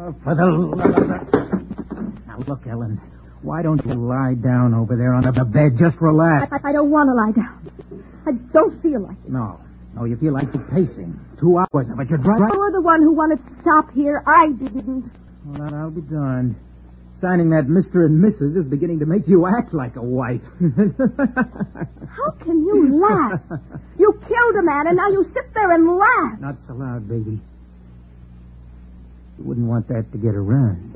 For the love of Now, look, Ellen. Why don't you lie down over there on the bed? Just relax. I don't want to lie down. I don't feel like it. No, you feel like you're pacing. 2 hours of it. You're driving. You're the one who wanted to stop here. I didn't. Well, I'll be darned. Signing that Mr. and Mrs. is beginning to make you act like a wife. How can you laugh? You killed a man, and now you sit there and laugh. Not so loud, baby. You wouldn't want that to get around.